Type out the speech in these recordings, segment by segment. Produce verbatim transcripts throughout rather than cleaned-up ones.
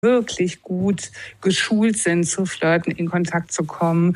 wirklich gut geschult sind, zu flirten, in Kontakt zu kommen,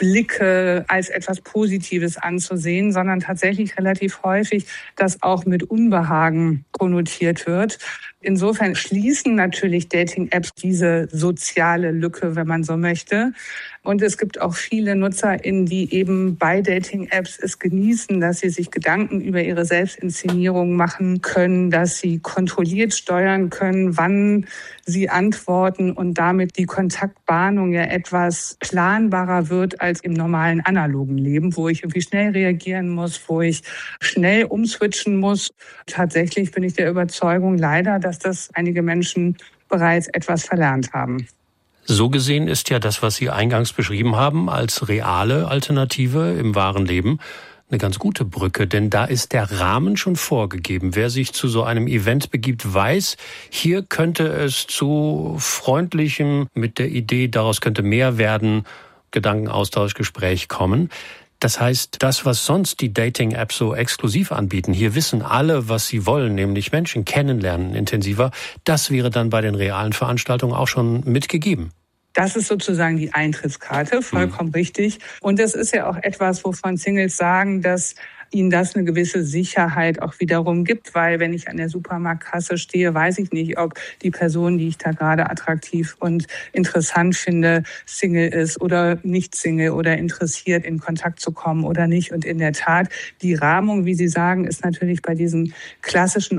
Blicke als etwas Positives anzusehen, sondern tatsächlich relativ häufig das auch mit Unbehagen konnotiert wird. Insofern schließen natürlich Dating-Apps diese soziale Lücke, wenn man so möchte. Und es gibt auch viele NutzerInnen, die eben bei Dating-Apps es genießen, dass sie sich Gedanken über ihre Selbstinszenierung machen können, dass sie kontrolliert steuern können, wann sie antworten und damit die Kontaktbahnung ja etwas planbarer wird als im normalen analogen Leben, wo ich irgendwie schnell reagieren muss, wo ich schnell umswitchen muss. Tatsächlich bin ich der Überzeugung leider, dass das einige Menschen bereits etwas verlernt haben. So gesehen ist ja das, was Sie eingangs beschrieben haben, als reale Alternative im wahren Leben eine ganz gute Brücke, denn da ist der Rahmen schon vorgegeben. Wer sich zu so einem Event begibt, weiß, hier könnte es zu freundlichem, mit der Idee, daraus könnte mehr werden, Gedankenaustausch, Gespräch kommen. Das heißt, das, was sonst die Dating-Apps so exklusiv anbieten, hier wissen alle, was sie wollen, nämlich Menschen kennenlernen intensiver, das wäre dann bei den realen Veranstaltungen auch schon mitgegeben. Das ist sozusagen die Eintrittskarte, vollkommen mhm. richtig. Und das ist ja auch etwas, wovon Singles sagen, dass ihnen das eine gewisse Sicherheit auch wiederum gibt, weil wenn ich an der Supermarktkasse stehe, weiß ich nicht, ob die Person, die ich da gerade attraktiv und interessant finde, Single ist oder nicht Single oder interessiert, in Kontakt zu kommen oder nicht. Und in der Tat, die Rahmung, wie Sie sagen, ist natürlich bei diesen klassischen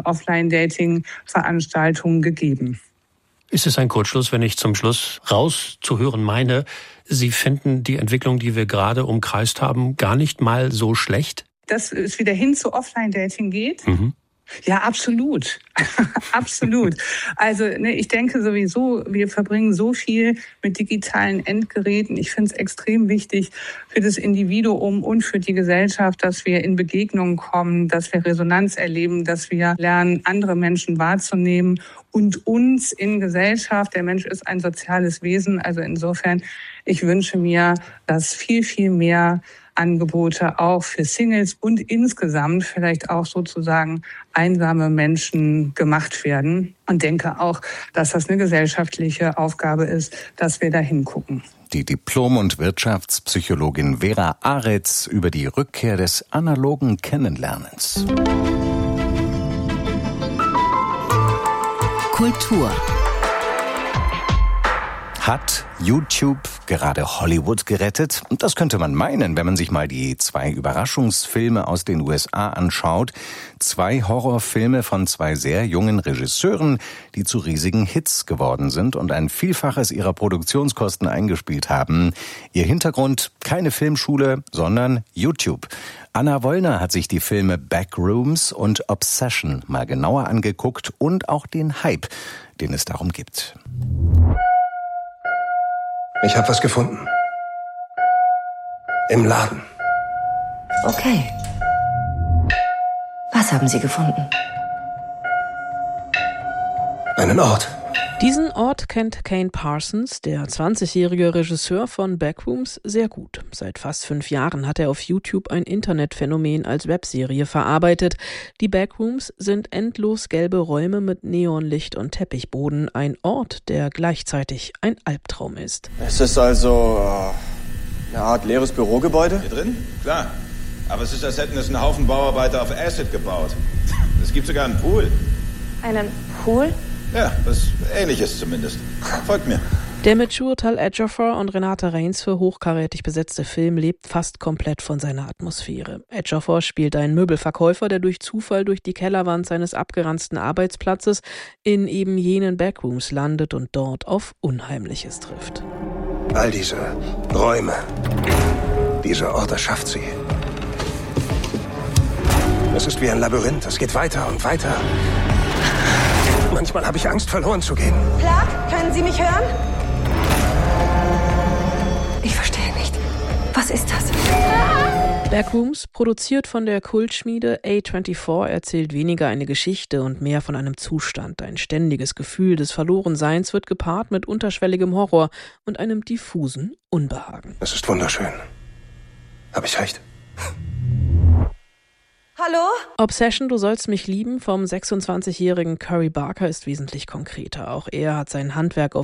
Offline-Dating-Veranstaltungen gegeben. Ist es ein Kurzschluss, wenn ich zum Schluss rauszuhören meine, Sie finden die Entwicklung, die wir gerade umkreist haben, gar nicht mal so schlecht? Dass es wieder hin zu Offline-Dating geht? Mhm. Ja, absolut. Absolut. Also ne, ich denke sowieso, wir verbringen so viel mit digitalen Endgeräten. Ich finde es extrem wichtig für das Individuum und für die Gesellschaft, dass wir in Begegnungen kommen, dass wir Resonanz erleben, dass wir lernen, andere Menschen wahrzunehmen und uns in Gesellschaft. Der Mensch ist ein soziales Wesen. Also insofern, ich wünsche mir, dass viel, viel mehr Angebote auch für Singles und insgesamt vielleicht auch sozusagen einsame Menschen gemacht werden. Und denke auch, dass das eine gesellschaftliche Aufgabe ist, dass wir da hingucken. Die Diplom- und Wirtschaftspsychologin Vera Aretz über die Rückkehr des analogen Kennenlernens. Kultur. Hat YouTube gerade Hollywood gerettet? Und das könnte man meinen, wenn man sich mal die zwei Überraschungsfilme aus den U S A anschaut. Zwei Horrorfilme von zwei sehr jungen Regisseuren, die zu riesigen Hits geworden sind und ein Vielfaches ihrer Produktionskosten eingespielt haben. Ihr Hintergrund: keine Filmschule, sondern YouTube. Anna Wollner hat sich die Filme Backrooms und Obsession mal genauer angeguckt und auch den Hype, den es darum gibt. Ich habe was gefunden. Im Laden. Okay. Was haben Sie gefunden? Einen Ort. Diesen Ort kennt Kane Parsons, der zwanzigjährige Regisseur von Backrooms, sehr gut. Seit fast fünf Jahren hat er auf YouTube ein Internetphänomen als Webserie verarbeitet. Die Backrooms sind endlos gelbe Räume mit Neonlicht und Teppichboden. Ein Ort, der gleichzeitig ein Albtraum ist. Es ist also äh, eine Art leeres Bürogebäude? Hier drin? Klar. Aber es ist, als hätten es einen Haufen Bauarbeiter auf Acid gebaut. Es gibt sogar einen Pool. Einen Pool? Ja, was Ähnliches zumindest. Folgt mir. Der mit Chiwetel Ejiofor und Renate Reins für hochkarätig besetzte Film lebt fast komplett von seiner Atmosphäre. Ejiofor spielt einen Möbelverkäufer, der durch Zufall durch die Kellerwand seines abgeranzten Arbeitsplatzes in eben jenen Backrooms landet und dort auf Unheimliches trifft. All diese Räume, dieser Ort erschafft sie. Es ist wie ein Labyrinth, es geht weiter und weiter. Manchmal habe ich Angst, verloren zu gehen. Clark, können Sie mich hören? Ich verstehe nicht. Was ist das? Backrooms, produziert von der Kultschmiede A vierundzwanzig, erzählt weniger eine Geschichte und mehr von einem Zustand. Ein ständiges Gefühl des Verlorenseins wird gepaart mit unterschwelligem Horror und einem diffusen Unbehagen. Es ist wunderschön. Habe ich recht? Hallo? Obsession, du sollst mich lieben vom sechsundzwanzigjährigen Curry Barker ist wesentlich konkreter. Auch er hat sein Handwerk auf